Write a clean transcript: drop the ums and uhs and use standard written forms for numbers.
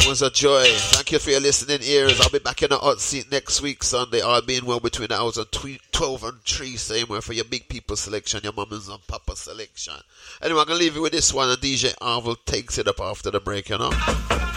was a joy. Thank you for your listening ears. I'll be back in the hot seat next week, Sunday. All being well between the hours of 12 and 3. Same way for your big people selection, your mamas and papa selection. Anyway, I'm going to leave you with this one. And DJ Arvel takes it up after the break, you know.